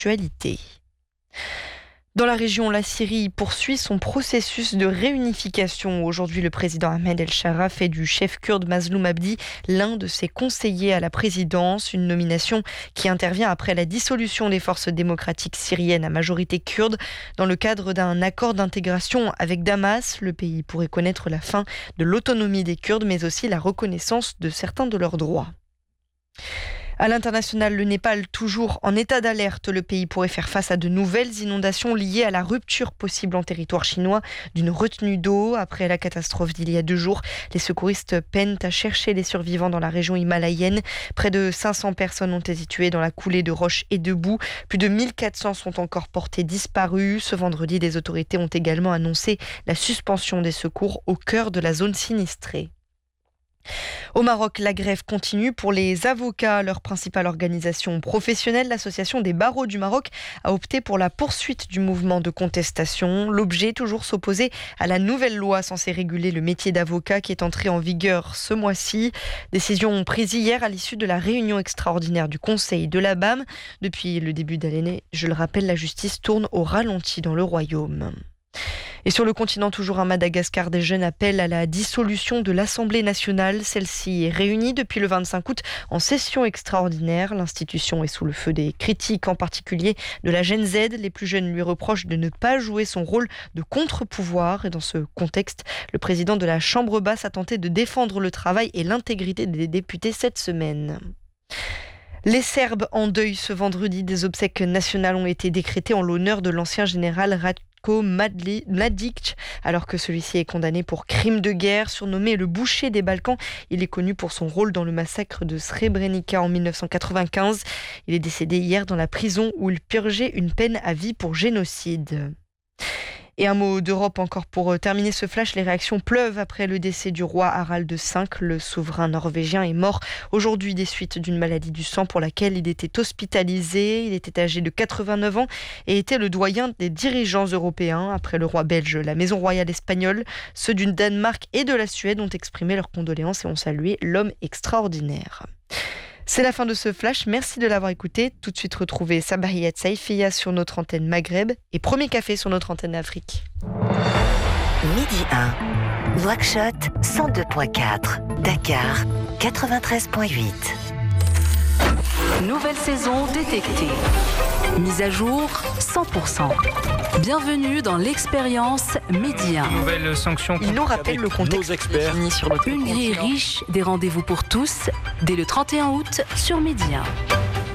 l'actualité. Dans la région, la Syrie poursuit son processus de réunification. Aujourd'hui, le président Ahmed El-Shara fait du chef kurde Mazloum Abdi l'un de ses conseillers à la présidence. Une nomination qui intervient après la dissolution des forces démocratiques syriennes à majorité kurde. Dans le cadre d'un accord d'intégration avec Damas, le pays pourrait connaître la fin de l'autonomie des Kurdes, mais aussi la reconnaissance de certains de leurs droits. À l'international, le Népal, toujours en état d'alerte, le pays pourrait faire face à de nouvelles inondations liées à la rupture possible en territoire chinois d'une retenue d'eau. Après la catastrophe d'il y a 2 jours, les secouristes peinent à chercher les survivants dans la région himalayenne. Près de 500 personnes ont été tuées dans la coulée de roches et de boue. Plus de 1400 sont encore portés disparus. Ce vendredi, les autorités ont également annoncé la suspension des secours au cœur de la zone sinistrée. Au Maroc, la grève continue pour les avocats. Leur principale organisation professionnelle, l'Association des barreaux du Maroc, a opté pour la poursuite du mouvement de contestation. L'objet, toujours s'opposer à la nouvelle loi censée réguler le métier d'avocat qui est entrée en vigueur ce mois-ci. Décision prise hier à l'issue de la réunion extraordinaire du Conseil de la BAM. Depuis le début de l'année, je le rappelle, la justice tourne au ralenti dans le royaume. Et sur le continent, toujours à Madagascar, des jeunes appellent à la dissolution de l'Assemblée nationale. Celle-ci est réunie depuis le 25 août en session extraordinaire. L'institution est sous le feu des critiques, en particulier de la Gen Z. Les plus jeunes lui reprochent de ne pas jouer son rôle de contre-pouvoir. Et dans ce contexte, le président de la Chambre basse a tenté de défendre le travail et l'intégrité des députés cette semaine. Les Serbes en deuil ce vendredi. Des obsèques nationales ont été décrétées en l'honneur de l'ancien général Ratko Mladic, alors que celui-ci est condamné pour crime de guerre. Surnommé le boucher des Balkans, il est connu pour son rôle dans le massacre de Srebrenica en 1995. Il est décédé hier dans la prison où il purgeait une peine à vie pour génocide. Et un mot d'Europe encore pour terminer ce flash. Les réactions pleuvent après le décès du roi Harald V. Le souverain norvégien est mort aujourd'hui des suites d'une maladie du sang pour laquelle il était hospitalisé. Il était âgé de 89 ans et était le doyen des dirigeants européens. Après le roi belge, la maison royale espagnole, ceux du Danemark et de la Suède ont exprimé leurs condoléances et ont salué l'homme extraordinaire. C'est la fin de ce flash, merci de l'avoir écouté. Tout de suite retrouvez Sabahiyat Saïfia sur notre antenne Maghreb et Premier Café sur notre antenne Afrique. Midi 1, Nouakchott 102.4, Dakar 93.8. Nouvelle saison détectée. Mise à jour 100%. Bienvenue dans l'expérience Midi 1. Nouvelle sanction. Il nous rappelle le contexte défini sur le Une grille riche des rendez-vous pour tous dès le 31 août sur Midi 1.